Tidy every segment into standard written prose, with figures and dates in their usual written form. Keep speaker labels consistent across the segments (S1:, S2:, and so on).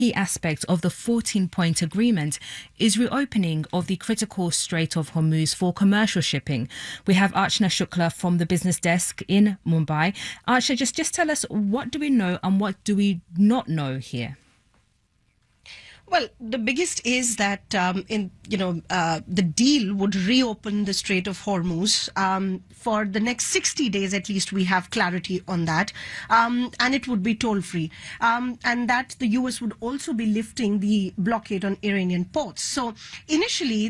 S1: key aspect of the 14-point agreement is reopening of the critical Strait of Hormuz for commercial shipping. We have Archana Shukla from the business desk in Mumbai. Archana, just tell us, what do we know and what do we not know here?
S2: Well, the biggest is that the deal would reopen the Strait of Hormuz for the next 60 days. At least we have clarity on that, and it would be toll free, and that the US would also be lifting the blockade on Iranian ports. So initially,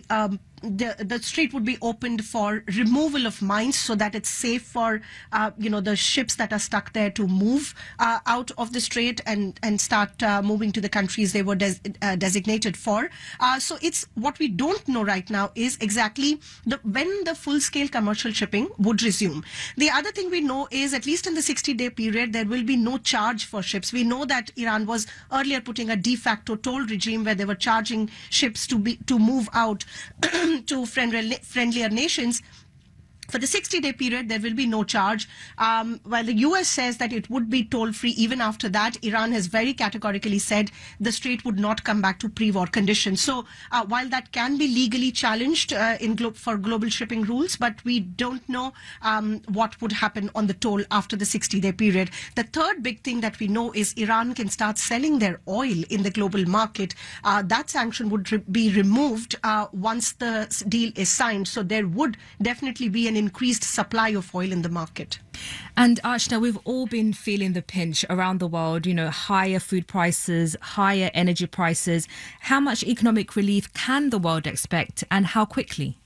S2: the strait would be opened for removal of mines so that it's safe for the ships that are stuck there to move out of the strait and start moving to the countries they were designated for. So it's what we don't know right now is exactly when the full-scale commercial shipping would resume. The other thing we know is, at least in the 60-day period, there will be no charge for ships. We know that Iran was earlier putting a de facto toll regime where they were charging ships to move out to friendlier nations. For the 60-day period, there will be no charge. While the US says that it would be toll-free even after that, Iran has very categorically said the strait would not come back to pre-war conditions. So while that can be legally challenged for global shipping rules, but we don't know what would happen on the toll after the 60-day period. The third big thing that we know is Iran can start selling their oil in the global market. That sanction would be removed once the deal is signed. So there would definitely be an increased supply of oil in the market.
S1: And Archana, we've all been feeling the pinch around the world, higher food prices, higher energy prices. How much economic relief can the world expect and how quickly?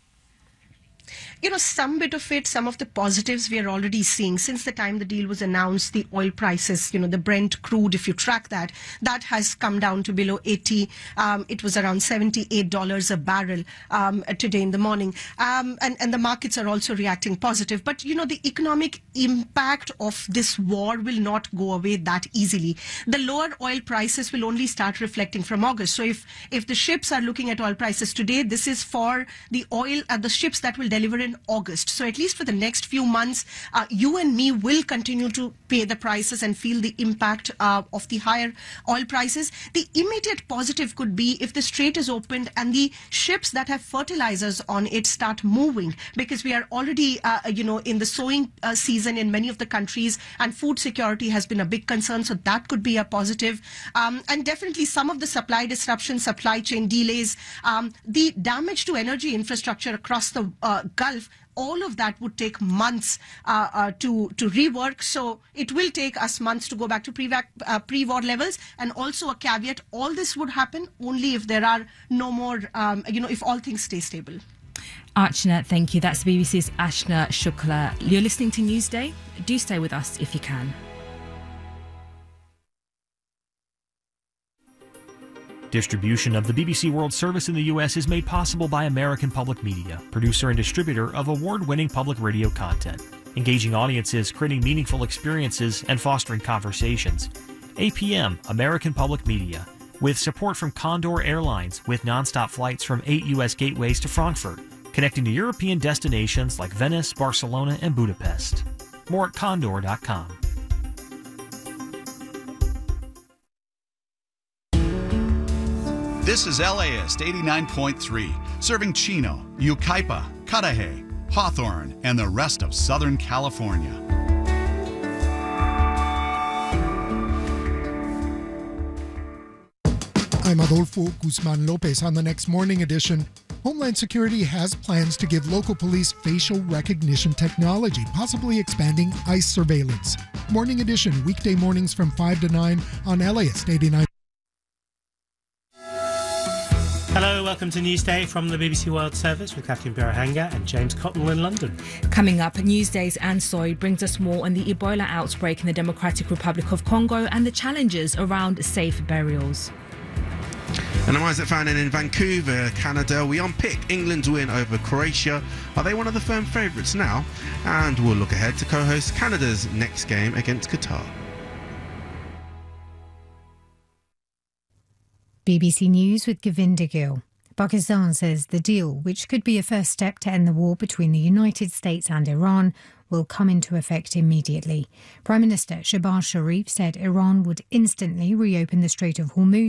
S2: Some bit of it, some of the positives we are already seeing. Since the time the deal was announced, the oil prices, the Brent crude, if you track that has come down to below 80. It was around $78 a barrel today in the morning. And the markets are also reacting positive. But, the economic impact of this war will not go away that easily. The lower oil prices will only start reflecting from August. So if the ships are looking at oil prices today, this is for the oil the ships that will deliver in August. So at least for the next few months, you and me will continue to pay the prices and feel the impact of the higher oil prices. The immediate positive could be if the strait is opened and the ships that have fertilizers on it start moving, because we are already, in the sowing season in many of the countries, and food security has been a big concern. So that could be a positive. And definitely some of the supply disruptions, supply chain delays, the damage to energy infrastructure across the Gulf, all of that would take months to rework. So it will take us months to go back to pre-war levels. And also a caveat, all this would happen only if there are no more, if all things stay stable.
S1: Archana, thank you. That's the BBC's Archana Shukla. You're listening to Newsday. Do stay with us if you can.
S3: Distribution of the BBC World Service in the U.S. is made possible by American Public Media, producer and distributor of award-winning public radio content, engaging audiences, creating meaningful experiences, and fostering conversations. APM, American Public Media, with support from Condor Airlines, with nonstop flights from 8 U.S. gateways to Frankfurt, connecting to European destinations like Venice, Barcelona, and Budapest. More at condor.com.
S4: This is LAist 89.3, serving Chino, Yucaipa, Cudahy, Hawthorne, and the rest of Southern California.
S5: I'm Adolfo Guzman Lopez. On the next morning edition, Homeland Security has plans to give local police facial recognition technology, possibly expanding ICE surveillance. Morning edition, weekday mornings from 5 to 9 on LAist 89.
S6: Hello, welcome to Newsday from the BBC World Service with Catherine Birahanga and James Cotnell in London.
S1: Coming up, Newsday's Anne Soy brings us more on the Ebola outbreak in the Democratic Republic of Congo and the challenges around safe burials.
S7: And I'm Isaac Fannin in Vancouver, Canada. We unpick England's win over Croatia. Are they one of the firm favourites now? And we'll look ahead to co-host Canada's next game against Qatar.
S8: BBC News with Govinda Gill. Pakistan says the deal, which could be a first step to end the war between the United States and Iran, will come into effect immediately. Prime Minister Shehbaz Sharif said Iran would instantly reopen the Strait of Hormuz